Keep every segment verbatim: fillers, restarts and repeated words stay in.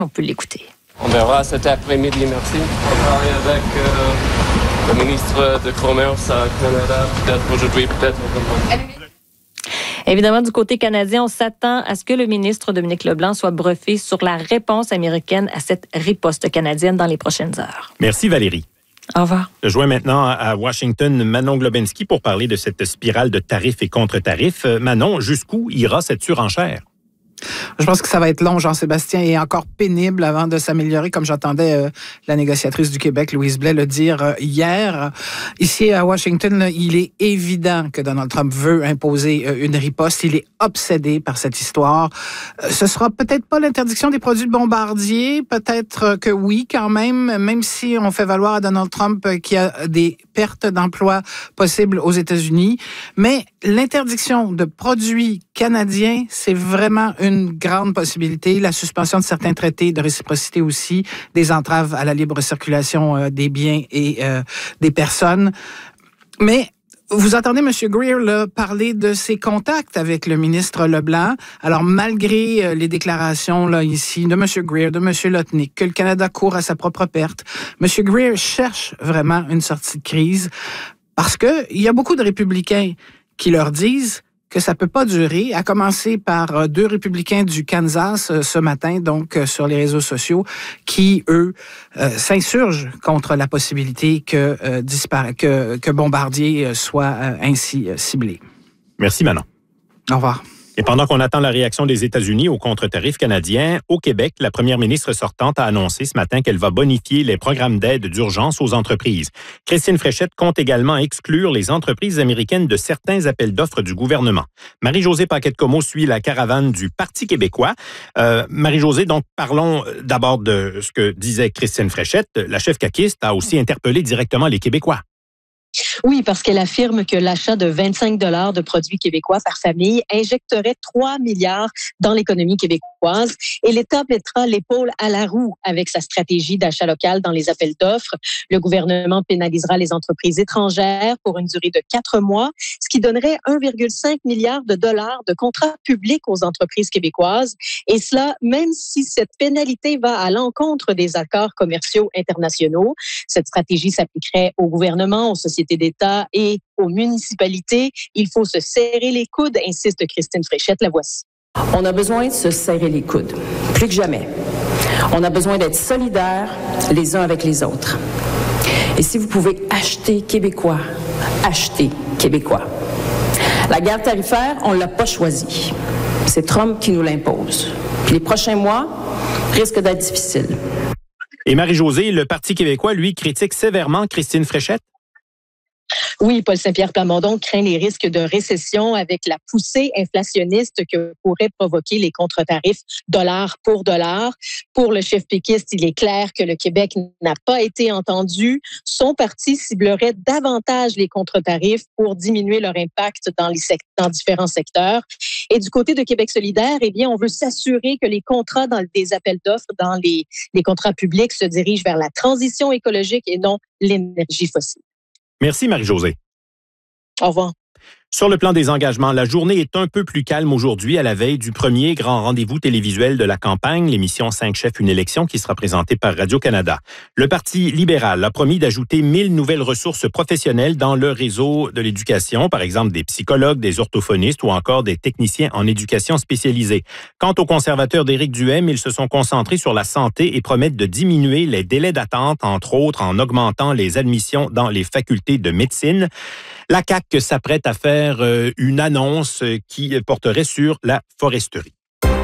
On peut l'écouter. On verra cet après-midi, merci. On parle avec euh, le ministre de Commerce à Canada, peut-être aujourd'hui, peut-être demain. Évidemment, du côté canadien, on s'attend à ce que le ministre Dominique Leblanc soit bluffé sur la réponse américaine à cette riposte canadienne dans les prochaines heures. Merci Valérie. Au revoir. Je joins maintenant à Washington Manon Globinski pour parler de cette spirale de tarifs et contre-tarifs. Manon, jusqu'où ira cette surenchère? Je pense que ça va être long, Jean-Sébastien, et encore pénible avant de s'améliorer, comme j'entendais euh, la négociatrice du Québec, Louise Blais, le dire euh, hier. Ici, à Washington, là, il est évident que Donald Trump veut imposer euh, une riposte. Il est obsédé par cette histoire. Euh, ce sera peut-être pas l'interdiction des produits de Bombardier, peut-être que oui, quand même, même si on fait valoir à Donald Trump euh, qu'il y a des pertes d'emplois possibles aux États-Unis. Mais l'interdiction de produits canadiens, c'est vraiment une grande possibilité. La suspension de certains traités de réciprocité aussi, des entraves à la libre circulation euh, des biens et euh, des personnes. Mais vous entendez M. Greer là, parler de ses contacts avec le ministre Leblanc. Alors, malgré euh, les déclarations là ici de M. Greer, de M. Lutnick, que le Canada court à sa propre perte, M. Greer cherche vraiment une sortie de crise parce qu'il y a beaucoup de républicains qui leur disent que ça peut pas durer, à commencer par euh, deux républicains du Kansas euh, ce matin, donc euh, sur les réseaux sociaux, qui, eux, euh, s'insurgent contre la possibilité que, euh, dispara- que, que Bombardier euh, soit euh, ainsi euh, ciblé. Merci Manon. Au revoir. Et pendant qu'on attend la réaction des États-Unis aux contre-tarifs canadiens, au Québec, la première ministre sortante a annoncé ce matin qu'elle va bonifier les programmes d'aide d'urgence aux entreprises. Christine Fréchette compte également exclure les entreprises américaines de certains appels d'offres du gouvernement. Marie-Josée Paquette-Comeau suit la caravane du Parti québécois. Euh, Marie-Josée, donc parlons d'abord de ce que disait Christine Fréchette. La chef caquiste a aussi interpellé directement les Québécois. Oui, parce qu'elle affirme que l'achat de vingt-cinq dollars de produits québécois par famille injecterait trois milliards dans l'économie québécoise et l'État mettra l'épaule à la roue avec sa stratégie d'achat local dans les appels d'offres. Le gouvernement pénalisera les entreprises étrangères pour une durée de quatre mois, ce qui donnerait un virgule cinq milliard de dollars de contrats publics aux entreprises québécoises. Et cela, même si cette pénalité va à l'encontre des accords commerciaux internationaux. Cette stratégie s'appliquerait au gouvernement, aux sociétés d'État et aux municipalités. Il faut se serrer les coudes, insiste Christine Fréchette. La voici. On a besoin de se serrer les coudes, plus que jamais. On a besoin d'être solidaires les uns avec les autres. Et si vous pouvez acheter québécois, achetez québécois. La guerre tarifaire, on ne l'a pas choisie. C'est Trump qui nous l'impose. Puis les prochains mois risquent d'être difficiles. Et Marie-Josée, le Parti québécois, lui, critique sévèrement Christine Fréchette. Oui, Paul Saint-Pierre Plamondon craint les risques de récession avec la poussée inflationniste que pourraient provoquer les contre-tarifs dollar pour dollar. Pour le chef péquiste, il est clair que le Québec n'a pas été entendu. Son parti ciblerait davantage les contre-tarifs pour diminuer leur impact dans, les sect- dans différents secteurs. Et du côté de Québec solidaire, eh bien, on veut s'assurer que les contrats dans des appels d'offres, dans les, les contrats publics, se dirigent vers la transition écologique et non l'énergie fossile. Merci Marie-Josée. Au revoir. Sur le plan des engagements, la journée est un peu plus calme aujourd'hui à la veille du premier grand rendez-vous télévisuel de la campagne, l'émission cinq chefs, une élection qui sera présentée par Radio-Canada. Le Parti libéral a promis d'ajouter mille nouvelles ressources professionnelles dans le réseau de l'éducation, par exemple des psychologues, des orthophonistes ou encore des techniciens en éducation spécialisée. Quant aux conservateurs d'Éric Duhaime, ils se sont concentrés sur la santé et promettent de diminuer les délais d'attente, entre autres en augmentant les admissions dans les facultés de médecine. La C A Q s'apprête à faire une annonce qui porterait sur la foresterie.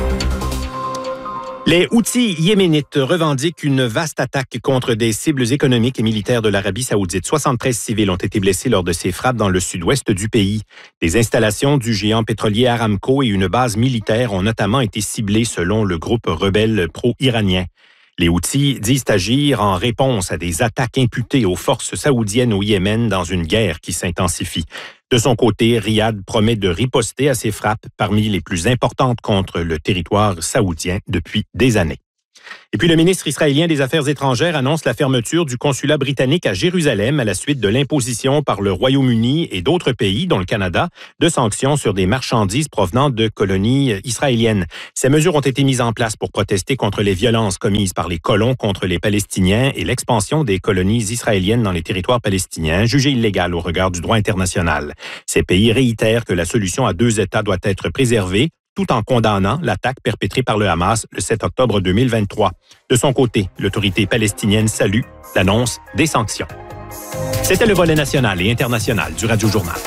Les Houthis yéménites revendiquent une vaste attaque contre des cibles économiques et militaires de l'Arabie saoudite. soixante-treize civils ont été blessés lors de ces frappes dans le sud-ouest du pays. Des installations du géant pétrolier Aramco et une base militaire ont notamment été ciblées selon le groupe rebelle pro-iranien. Les Houthis disent agir en réponse à des attaques imputées aux forces saoudiennes au Yémen dans une guerre qui s'intensifie. De son côté, Riyad promet de riposter à ces frappes parmi les plus importantes contre le territoire saoudien depuis des années. Et puis le ministre israélien des Affaires étrangères annonce la fermeture du consulat britannique à Jérusalem à la suite de l'imposition par le Royaume-Uni et d'autres pays, dont le Canada, de sanctions sur des marchandises provenant de colonies israéliennes. Ces mesures ont été mises en place pour protester contre les violences commises par les colons contre les Palestiniens et l'expansion des colonies israéliennes dans les territoires palestiniens, jugées illégales au regard du droit international. Ces pays réitèrent que la solution à deux États doit être préservée, tout en condamnant l'attaque perpétrée par le Hamas le sept octobre deux mille vingt-trois. De son côté, l'autorité palestinienne salue l'annonce des sanctions. C'était le volet national et international du Radio Journal.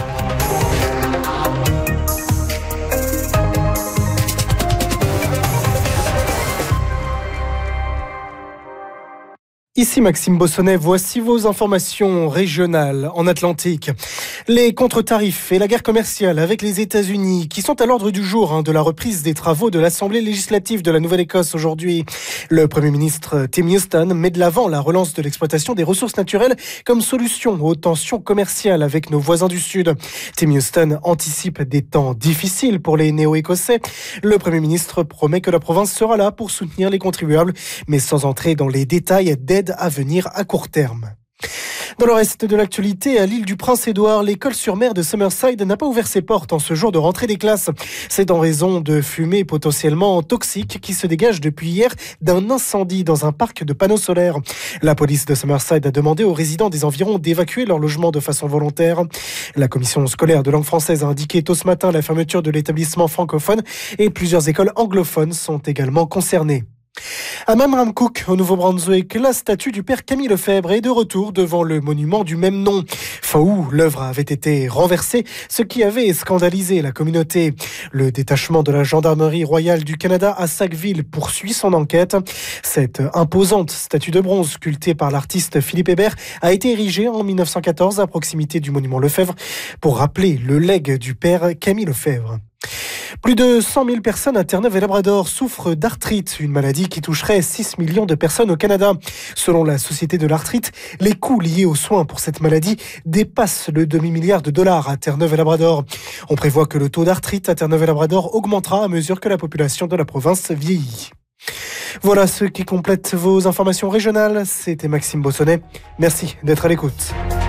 Ici Maxime Bossonnet, voici vos informations régionales en Atlantique. Les contre-tarifs et la guerre commerciale avec les États-Unis qui sont à l'ordre du jour hein, de la reprise des travaux de l'Assemblée législative de la Nouvelle-Écosse aujourd'hui. Le Premier ministre Tim Houston met de l'avant la relance de l'exploitation des ressources naturelles comme solution aux tensions commerciales avec nos voisins du Sud. Tim Houston anticipe des temps difficiles pour les néo-écossais. Le Premier ministre promet que la province sera là pour soutenir les contribuables, mais sans entrer dans les détails d'aide à venir à court terme. Dans le reste de l'actualité, à l'île du Prince-Édouard, l'école sur mer de Summerside n'a pas ouvert ses portes en ce jour de rentrée des classes. C'est en raison de fumée potentiellement toxique qui se dégage depuis hier d'un incendie dans un parc de panneaux solaires. La police de Summerside a demandé aux résidents des environs d'évacuer leur logement de façon volontaire. La commission scolaire de langue française a indiqué tôt ce matin la fermeture de l'établissement francophone et plusieurs écoles anglophones sont également concernées. À Memramcook, au Nouveau-Brunswick, la statue du père Camille Lefebvre est de retour devant le monument du même nom. Fin août, l'œuvre avait été renversée, ce qui avait scandalisé la communauté. Le détachement de la Gendarmerie royale du Canada à Sackville poursuit son enquête. Cette imposante statue de bronze sculptée par l'artiste Philippe Hébert a été érigée en mille neuf cent quatorze à proximité du monument Lefebvre pour rappeler le legs du père Camille Lefebvre. Plus de cent mille personnes à Terre-Neuve et Labrador souffrent d'arthrite, une maladie qui toucherait six millions de personnes au Canada. Selon la Société de l'arthrite, les coûts liés aux soins pour cette maladie dépassent le demi-milliard de dollars à Terre-Neuve et Labrador. On prévoit que le taux d'arthrite à Terre-Neuve et Labrador augmentera à mesure que la population de la province vieillit. Voilà ce qui complète vos informations régionales. C'était Maxime Bossonnet. Merci d'être à l'écoute.